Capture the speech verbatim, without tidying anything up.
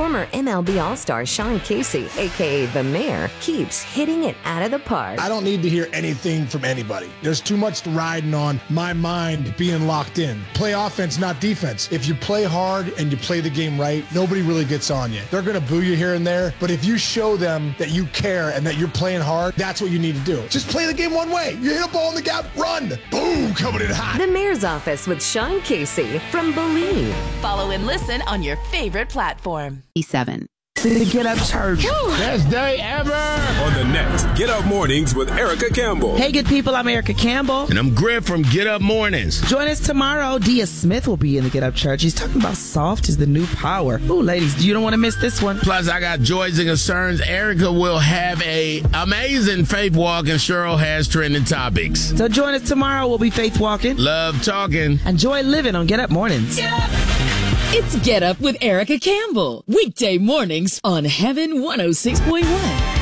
Former M L B All-Star Sean Casey, a k a. The Mayor, keeps hitting it out of the park. I don't need to hear anything from anybody. There's too much riding on my mind being locked in. Play offense, not defense. If you play hard and you play the game right, nobody really gets on you. They're going to boo you here and there, but if you show them that you care and that you're playing hard, that's what you need to do. Just play the game one way. You hit a ball in the gap, run. Boom, coming in hot. The Mayor's Office with Sean Casey from Believe. Follow and listen on your favorite platform. E seven. The Get Up Church. Best day ever. On the next Get Up Mornings with Erica Campbell. Hey, good people. I'm Erica Campbell. And I'm Griff from Get Up Mornings. Join us tomorrow. Dia Smith will be in the Get Up Church. He's talking about soft is the new power. Ooh, ladies, you don't want to miss this one. Plus, I got joys and concerns. Erica will have a amazing faith walk, and Cheryl has trending topics. So join us tomorrow. We'll be faith walking. Love talking. Enjoy living on Get Up Mornings. Get up. It's Get Up with Erica Campbell. Weekday mornings on Heaven one oh six point one.